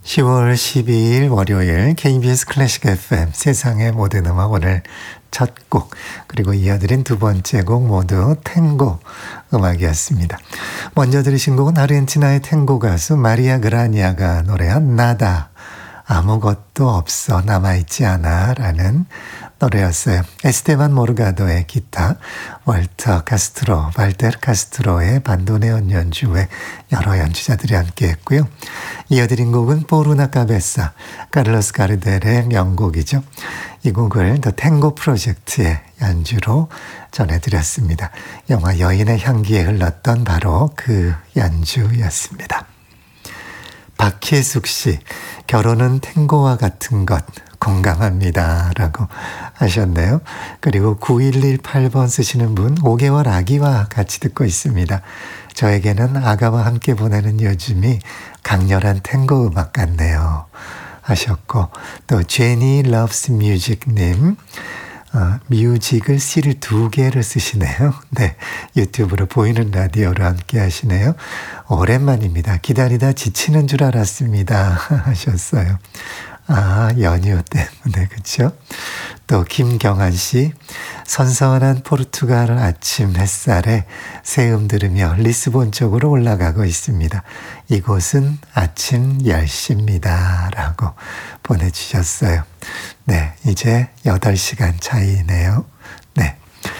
10월 12일 월요일 KBS 클래식 FM 세상의 모든 음악 오늘 첫 곡 그리고 이어드린 두 번째 곡 모두 탱고 음악이었습니다. 먼저 들으신 곡은 아르헨티나의 탱고 가수 마리아 그라니아가 노래한 나다 아무것도 없어 남아있지 않아 라는 노래였어요. 에스테반 모르가도의 기타, 발테르 카스트로의 반도네온 연주 외 여러 연주자들이 함께했고요. 이어드린 곡은 포르나 카베사, 카를로스 가르델의 명곡이죠. 이 곡을 더 탱고 프로젝트의 연주로 전해드렸습니다. 영화 여인의 향기에 흘렀던 바로 그 연주였습니다. 박혜숙 씨, 결혼은 탱고와 같은 것 공감합니다 라고 하셨네요. 그리고 9118번 쓰시는 분 5개월 아기와 같이 듣고 있습니다. 저에게는 아가와 함께 보내는 요즘이 강렬한 탱고 음악 같네요 하셨고, 또 제니 러브스 뮤직님 뮤직을 C를 2개를 쓰시네요. 네, 유튜브로 보이는 라디오로 함께 하시네요. 오랜만입니다. 기다리다 지치는 줄 알았습니다 하셨어요. 연휴 때문에 그렇죠? 또 김경환 씨, 선선한 포르투갈 아침 햇살에 새음 들으며 리스본 쪽으로 올라가고 있습니다. 이곳은 아침 10시입니다 라고 보내주셨어요. 네, 이제 8시간 차이네요. 네,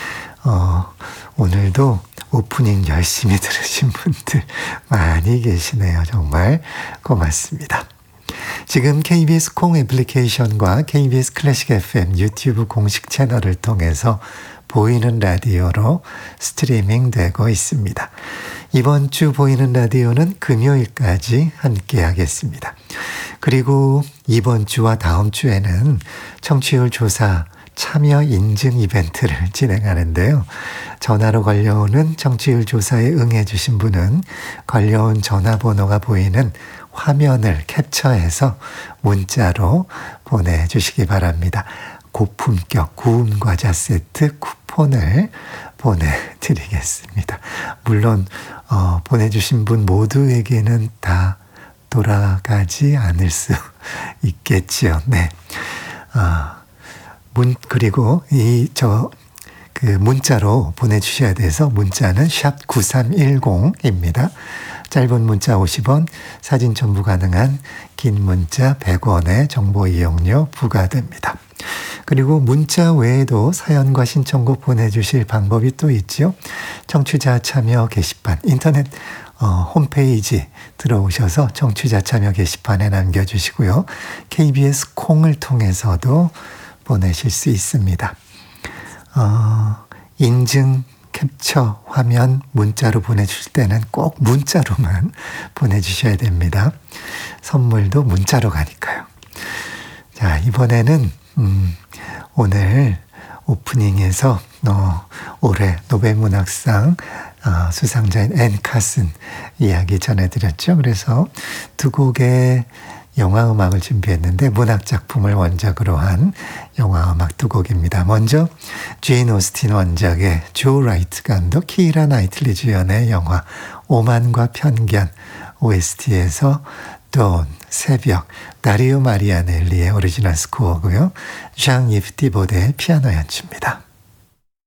오늘도 오프닝 열심히 들으신 분들 많이 계시네요. 정말 고맙습니다. 지금 KBS 콩 애플리케이션과 KBS 클래식 FM 유튜브 공식 채널을 통해서 보이는 라디오로 스트리밍 되고 있습니다. 이번 주 보이는 라디오는 금요일까지 함께 하겠습니다. 그리고 이번 주와 다음 주에는 청취율 조사 참여 인증 이벤트를 진행하는데요. 전화로 걸려오는 청취율 조사에 응해주신 분은 걸려온 전화번호가 보이는 화면을 캡처해서 문자로 보내주시기 바랍니다. 고품격 구운 과자 세트 쿠폰을 보내드리겠습니다. 물론 보내주신 분 모두에게는 다 돌아가지 않을 수 있겠지요. 네. 그리고 문자로 보내주셔야 돼서 문자는 샵 9310입니다. 짧은 문자 50원, 사진 첨부 가능한 긴 문자 100원의 정보 이용료 부과됩니다. 그리고 문자 외에도 사연과 신청곡 보내주실 방법이 또 있죠. 청취자 참여 게시판, 인터넷 홈페이지 들어오셔서 청취자 참여 게시판에 남겨주시고요. KBS 콩을 통해서도 보내실 수 있습니다. 인증 캡처 화면 문자로 보내주실 때는 꼭 문자로만 보내주셔야 됩니다. 선물도 문자로 가니까요. 자, 이번에는 오늘 오프닝에서 올해 노벨문학상 수상자인 앤 카슨 이야기 전해드렸죠. 그래서 두 곡의 영화음악을 준비했는데 문학작품을 원작으로 한 영화음악 두 곡입니다. 먼저 제인 오스틴 원작의 조 라이트 감독, 키이라 나이틀리 주연의 영화 오만과 편견 OST에서 돈, 새벽, 다리오 마리아넬리의 오리지널 스코어고요. 장 이프 디보드의 피아노 연주입니다.